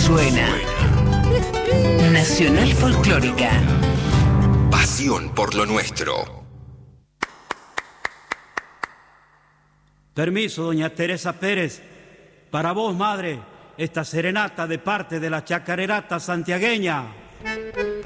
Suena Nacional Folclórica. Pasión por lo nuestro. Permiso, doña Teresa Pérez. Para vos, madre, esta serenata de parte de la chacarerata santiagueña.